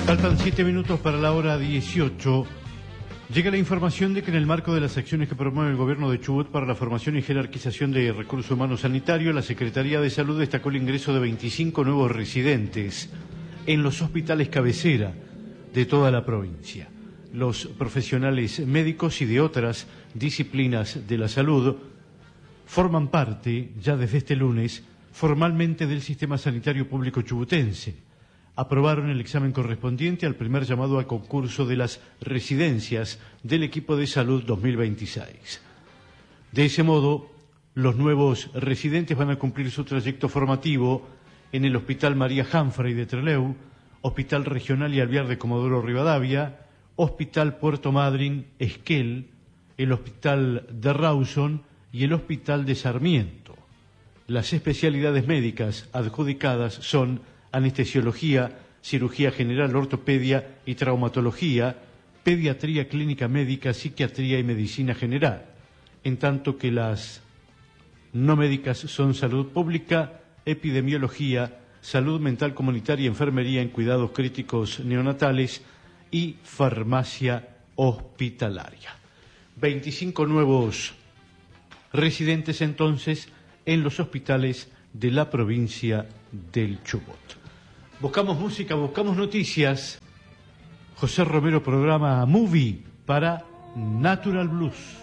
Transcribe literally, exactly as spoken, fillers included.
Faltan siete minutos para la hora dieciocho. Llega la información de que en el marco de las acciones que promueve el gobierno de Chubut para la formación y jerarquización de recursos humanos sanitarios, la Secretaría de Salud destacó el ingreso de veinticinco nuevos residentes en los hospitales cabecera de toda la provincia. Los profesionales médicos y de otras disciplinas de la salud forman parte, ya desde este lunes, formalmente del sistema sanitario público chubutense. Aprobaron el examen correspondiente al primer llamado al concurso de las residencias del equipo de salud dos mil veintiséis. De ese modo, los nuevos residentes van a cumplir su trayecto formativo en el Hospital María Humphrey de Trelew, Hospital Regional y Alvear de Comodoro Rivadavia, Hospital Puerto Madryn, Esquel, el Hospital de Rawson y el Hospital de Sarmiento. Las especialidades médicas adjudicadas son anestesiología, cirugía general, ortopedia y traumatología, pediatría clínica médica, psiquiatría y medicina general, en tanto que las no médicas son salud pública, epidemiología, salud mental comunitaria, enfermería en cuidados críticos neonatales y farmacia hospitalaria. veinticinco nuevos residentes entonces en los hospitales de la provincia del Chubut. Buscamos música, buscamos noticias. José Romero programa Movie para Natural Blues.